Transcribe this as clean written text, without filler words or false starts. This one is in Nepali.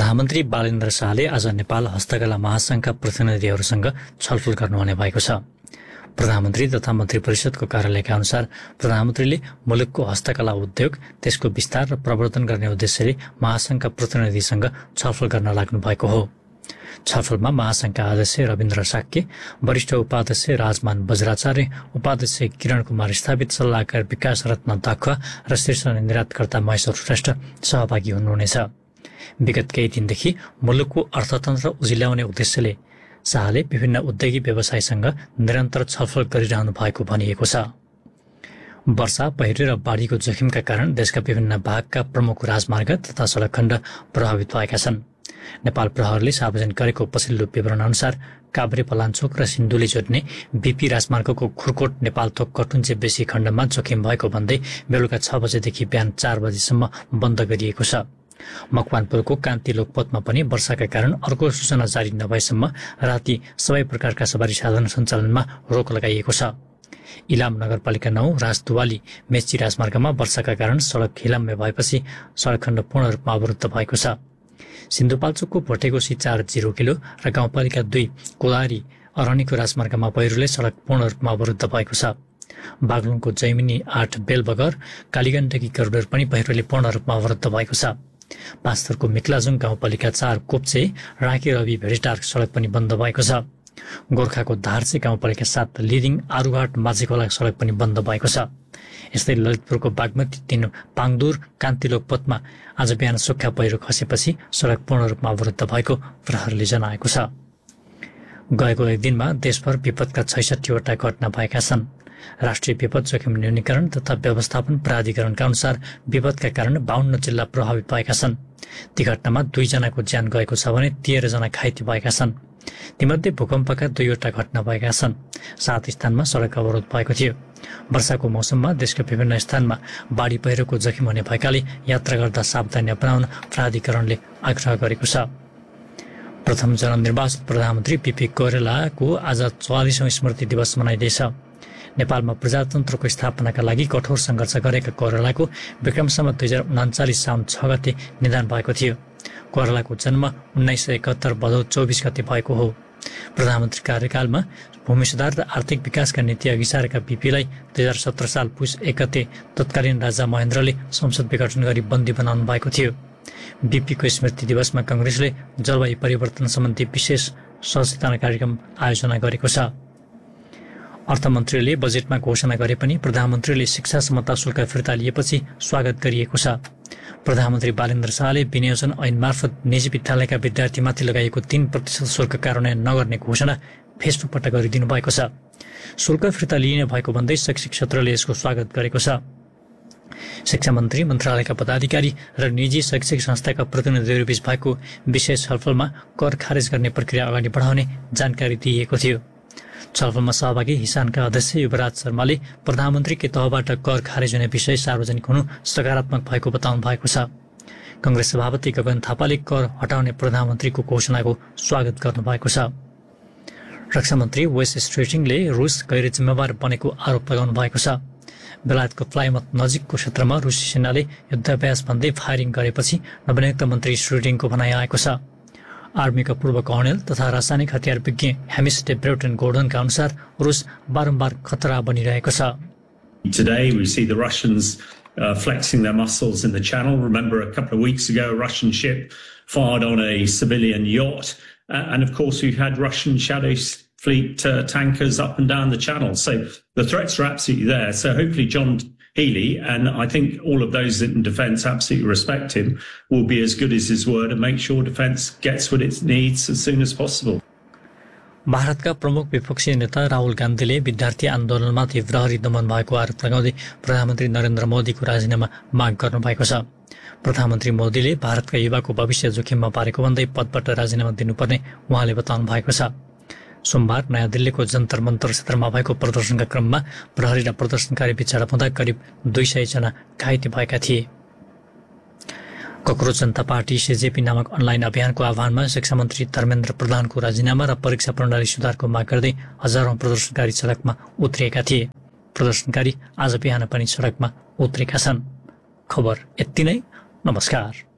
प्रधानमन्त्री बालेन्द्र शाहले आज नेपाल हस्तकला महासंघका प्रतिनिधिहरूसँग छलफल गर्नुहुने भएको छ। प्रधानमन्त्री तथा मन्त्री परिषदको कार्यालयका अनुसार प्रधानमन्त्रीले मुलुकको हस्तकला उद्योग, त्यसको विस्तार र प्रवर्धन गर्ने उद्देश्यले महासंघका प्रतिनिधिसँग छलफल गर्न लाग्नु भएको हो। छलफलमा महासंघका अध्यक्ष रविन्द्र साक्य, वरिष्ठ उपाध्यक्ष राजमान बज्राचार्य, उपाध्यक्ष किरण कुमार स्थापित, सल्लाहकार विकास रत्न दाखुवा र शीर्ष निर्यातकर्ता महेश्वर श्रेष्ठ सहभागी हुनुहुनेछ। विगत केही दिनदेखि मुलुकको अर्थतन्त्र उजिल्याउने उद्देश्यले शाहले विभिन्न उद्योगी व्यवसायीसँग निरन्तर छलफल गरिरहनु भएको भनिएको छ। वर्षा, पहिरो र बाढीको जोखिमका कारण देशका विभिन्न भागका प्रमुख राजमार्ग तथा सडक खण्ड प्रभावित भएका छन्। नेपाल प्रहरीले सार्वजनिक गरेको पछिल्लो विवरण अनुसार काभ्रे पलाञ्चोक र सिन्धुली जोड्ने बीपी राजमार्गको खुरकोट नेपालथोक कटुन्चे बेसी खण्डमा जोखिम भएको भन्दै बेलुका 6 बजेदेखि बिहान 4 बजेसम्म बन्द गरिएको छ। मकवानपुरको कान्ति लोकपथमा पनि वर्षाका कारण अर्को सूचना जारी नभएसम्म राति सबै प्रकारका सवारी साधन सञ्चालनमा रोक लगाइएको छ। इलाम नगरपालिका 9 राजदुवाली मेची राजमार्गमा वर्षाका कारण सडक हिलाम्य भएपछि सडक खण्ड पूर्ण रूपमा अवरुद्ध भएको छ। सिन्धुपाल्चोकको भोटेकोसी 4 किलो र गाउँपालिका 2 कोलारी अरणीको राजमार्गमा पहिरोले सडक पूर्ण रूपमा अवरुद्ध भएको छ। बागलुङको जैमिनी 8 बेलबगर कालीगण्डकी गरुडर पनि पहिरोले पूर्ण रूपमा अवरुद्ध भएको छ। पाँचथरको मिक्लाजुङ गाउँपालिका 4 कोप्चे राँकी रवि भेडेटार सडक पनि बन्द भएको छ। गोर्खाको धारसे गाउँपालिका 7 लिदिङ आरुहाट माझीखोला सडक पनि बन्द भएको छ। यस्तै ललितपुरको बागमती 3 पाङदुर कान्ति लोकपथमा आज बिहान सुक्खा पहिरो खसेपछि सडक पूर्ण रूपमा अवरुद्ध भएको प्रहरीले जनाएको छ। गएको एक दिनमा देशभर विपदका 66 वटा घटना भएका छन्। राष्ट्रिय विपद जोखिम न्यूनीकरण तथा व्यवस्थापन प्राधिकरणका अनुसार विपदका कारण 52 जिल्ला प्रभावित भएका छन्। ती घटनामा 2 जनाको ज्यान गएको छ भने 13 जना घाइते भएका छन्। तीमध्ये भूकम्पका 2 वटा घटना भएका छन्। 7 स्थानमा सडक अवरोध भएको थियो। वर्षाको मौसममा देशका विभिन्न स्थानमा बाढी पहिरोको जोखिम हुने भएकाले यात्रा गर्दा सावधानी अपनाउन प्राधिकरणले आग्रह गरेको छ। प्रथम जननिर्वाचित प्रधानमन्त्री पीपी कोइरालाको आज 44औं स्मृति दिवस मनाइँदैछ। नेपालमा प्रजातन्त्रको स्थापनाका लागि कठोर सङ्घर्ष गरेका कोइरालाको विक्रमसम्म 2039 साउन 6 गते निधन भएको थियो। कोइरालाको जन्म 1971 भदौ 24 गते भएको हो। प्रधानमन्त्री कार्यकालमा भूमि सुधार र आर्थिक विकासका नीति अघि सारेका पीपीलाई 2017 साल पुस 1 गते तत्कालीन राजा महेन्द्रले संसद विघटन गरी बन्दी बनाउनु भएको थियो। बीपीको स्मृति दिवसमा कांग्रेसले जलवायु परिवर्तन सम्बन्धी विशेष सचेतना कार्यक्रम आयोजना गरेको छ। अर्थमन्त्रीले बजेटमा घोषणा गरे पनि प्रधानमन्त्रीले शिक्षा समता शुल्क फिर्ता लिएपछि स्वागत गरिएको छ। प्रधानमन्त्री बालेन्द्र शाहले विनियोजन ऐन मार्फत निजी विद्यालयका विद्यार्थीमाथि लगाइएको 3% शुल्क कार्यान्वयन नगर्ने घोषणा फेसबुकबाट गरिदिनु भएको छ। शुल्क फिर्ता लिइने भएको भन्दै शैक्षिक क्षेत्रले यसको स्वागत गरेको छ। शिक्षा मन्त्री, मन्त्रालयका पदाधिकारी र निजी शैक्षिक संस्थाका प्रतिनिधिहरूबीच भएको विशेष छलफलमा कर खारेज गर्ने प्रक्रिया अगाडि बढाउने जानकारी दिइएको थियो। छलफलमा सहभागी हिसानका अध्यक्ष युवराज शर्माले प्रधानमन्त्रीकै तहबाट कर खारेज हुने विषय सार्वजनिक हुनु सकारात्मक भएको बताउनु भएको छ। कांग्रेस सभापति गगन थापाले कर हटाउने प्रधानमन्त्रीको घोषणाको स्वागत गर्नुभएको छ। रक्षा मन्त्री वेस स्ट्रेटिङले रुस गैर जिम्मेवार बनेको आरोप लगाउनु भएको छ। बेलायतको प्लाइमथ नजिकको क्षेत्रमा रुसी सेनाले युद्धाभ्यास भन्दै फायरिङ गरेपछि नवनियुक्त मन्त्री स्ट्रेटिङको भनाइ आएको छ। आर्मीका पूर्व कर्णेल तथा रासायनिक हतियार विज्ञ हेमिस डे ब्रेउटन गोर्डनका अनुसार रुस बारम्बार खतरा बनिरहेको छ। Today we see the Russians flexing their muscles in the channel. Remember a couple of weeks ago a Russian ship fired on a civilian yacht and of course we've had Russian shadow fleet tankers up and down the channel. So the threats are absolutely there. So hopefully John Healey, and I think all of those in defence absolutely respect him, will be as good as his word and make sure defence gets what it needs as soon as possible. भारतका प्रमुख विपक्षी नेता राहुल गान्धीले विद्यार्थी आन्दोलनमाथि प्रहरी दमन भएको आरोप लगाउँदै प्रधानमन्त्री नरेन्द्र मोदीको राजीनामा माग गर्नुभएको छ। प्रधानमन्त्री मोदीले भारतका युवाको भविष्य जोखिममा पारेको भन्दै पदबाट राजीनामा दिनुपर्ने उहाँले बताउनु भएको छ। सोमबार नयाँ दिल्लीको जन्तर मन्तर क्षेत्रमा भएको प्रदर्शनका क्रममा प्रहरी र प्रदर्शनकारी बीच झडप हुँदा करिब 200 जना घाइते भएका थिए। ककरोच जनता पार्टी सीजेपी नामक अनलाइन अभियानको आह्वानमा शिक्षा मन्त्री धर्मेन्द्र प्रधानको राजीनामा र परीक्षा प्रणाली सुधारको माग गर्दै हजारौं प्रदर्शनकारी सडकमा उत्रिएका थिए। प्रदर्शनकारी आज बिहान पनि सडकमा उत्रेका छन्। खबर यति नै। नमस्कार।